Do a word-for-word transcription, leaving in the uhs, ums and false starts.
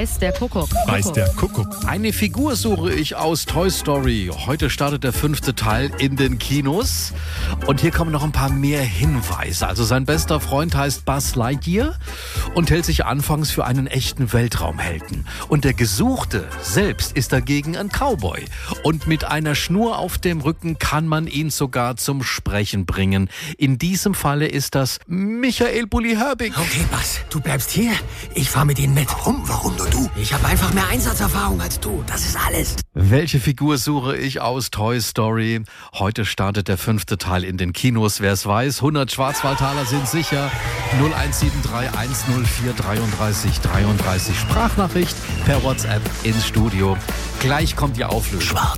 Weiß der Kuckuck. Weiß der Kuckuck. Eine Figur suche ich aus Toy Story. Heute startet der fünfte Teil in den Kinos. Und hier kommen noch ein paar mehr Hinweise. Also sein bester Freund heißt Buzz Lightyear und hält sich anfangs für einen echten Weltraumhelden. Und der Gesuchte selbst ist dagegen ein Cowboy. Und mit einer Schnur auf dem Rücken kann man ihn sogar zum Sprechen bringen. In diesem Falle ist das Michael Bulli Herbig. Okay, Buzz, du bleibst hier. Ich fahr mit ihnen mit. Warum? Warum nur du? Ich habe einfach mehr Einsatzerfahrung als du. Das ist alles. Welche Figur suche ich aus Toy Story? Heute startet der fünfte Teil in den Kinos. Wer es weiß, hundert Schwarzwaldtaler sind sicher. null eins sieben drei eins null vier drei drei drei drei. Sprachnachricht per WhatsApp ins Studio. Gleich kommt die Auflösung. Schwarz.